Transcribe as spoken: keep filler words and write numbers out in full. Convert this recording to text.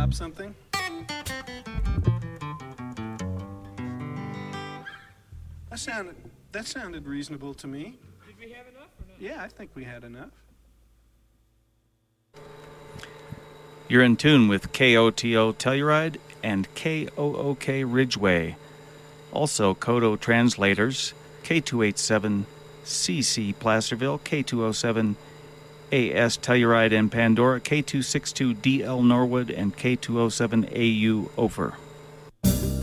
drop something? That sounded, that sounded reasonable to me. Did we have enough or not? Yeah, I think we had enough. You're in tune with K O T O Telluride and K O O K Ridgeway. Also, Kodo translators, K two eighty-seven C C Placerville, K two oh seven A S Telluride and Pandora, K two sixty-two D L Norwood, and K two oh seven A U Ophir.